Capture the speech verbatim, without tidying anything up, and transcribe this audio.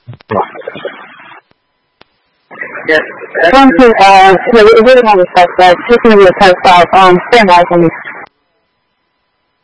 Yes. Thank you. Uh, so we really want to start by taking your test out. Um, stand by for me.